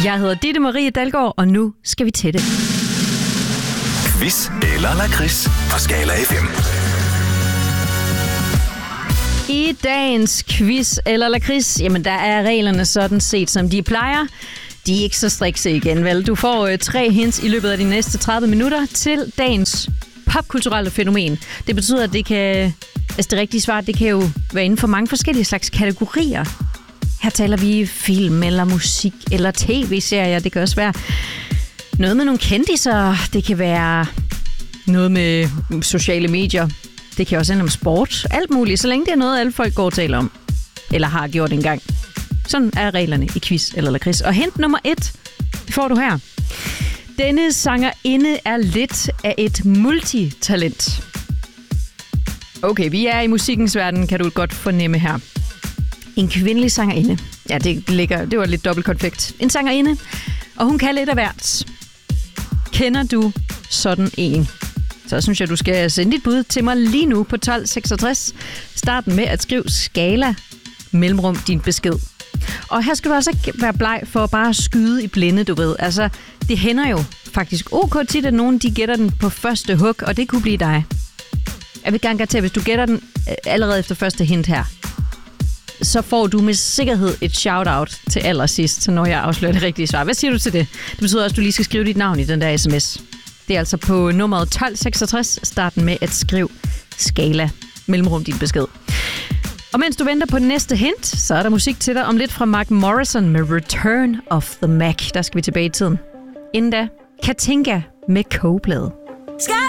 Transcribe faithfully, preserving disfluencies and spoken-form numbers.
Jeg hedder Ditte Marie Dalgaard, og nu skal vi til det. Quiz eller lakrids på Skala F M. I dagens quiz eller lakrids, jamen der er reglerne sådan set, som de plejer. De er ikke så strikse igen, vel? Du får øh, tre hints i løbet af de næste tredive minutter til dagens popkulturelle fænomen. Det betyder, at det kan... Altså det rigtige svar, det kan jo være inden for mange forskellige slags kategorier. Her taler vi film eller musik eller tv-serier. Det kan også være noget med nogle kendiser. Det kan være noget med sociale medier. Det kan også handle om sport. Alt muligt, så længe det er noget, alle folk går og taler om. Eller har gjort engang. Sådan er reglerne i quiz eller lakrids. Og hint nummer et, det får du her. Denne sangerinde er lidt af et multitalent. Okay, vi er i musikkens verden, kan du godt fornemme her. En kvindelig sangerinde. Ja, det, ligger, det var lidt dobbelt konfekt. En sangerinde, og hun kan lidt af hvert. Kender du sådan en? Så synes jeg, du skal sende dit bud til mig lige nu på tolv seksogtres. Starten med at skrive Skala mellemrum din besked. Og her skal du altså ikke være bleg for bare at skyde i blinde, du ved. Altså, det hænder jo faktisk ok tit, at nogen de gætter den på første hug, og det kunne blive dig. Jeg vil gerne garantere, hvis du gætter den allerede efter første hint her, så får du med sikkerhed et shout-out til allersidst, når jeg afslører det rigtige svar. Hvad siger du til det? Det betyder også, at du lige skal skrive dit navn i den der sms. Det er altså på nummeret tolv seksogtres, starten med at skrive Skala mellemrum din besked. Og mens du venter på næste hint, så er der musik til dig om lidt fra Mark Morrison med Return of the Mac. Der skal vi tilbage i tiden. Inden da, Katinka med Kogeplade. Skal